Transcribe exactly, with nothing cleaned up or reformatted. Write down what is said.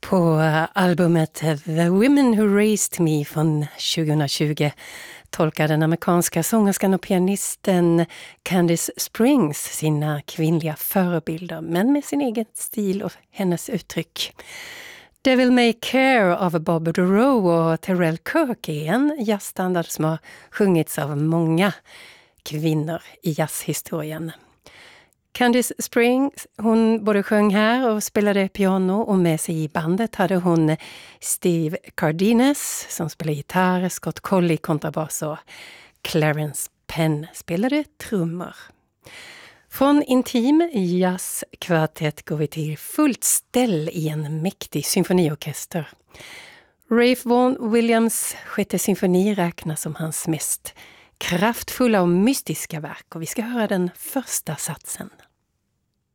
På albumet The Women Who Raised Me från tjugohundratjugo tolkar den amerikanska sångerskan och pianisten Candice Springs sina kvinnliga förebilder, men med sin egen stil och hennes uttryck. Devil May Care av Bob Dorough och Terrell Kirk är en jazzstandard som har sjungits av många kvinnor i jazzhistorien. Candice Springs, hon både sjöng här och spelade piano, och med sig i bandet hade hon Steve Cardenas som spelade gitarr, Scott Colley kontrabas och Clarence Penn spelade trummor. Från intim jazzkvartett går vi till fullt ställ i en mäktig symfoniorkester. Ralph Vaughan Williams sjätte symfoni räknas som hans mest kraftfulla och mystiska verk, och vi ska höra den första satsen.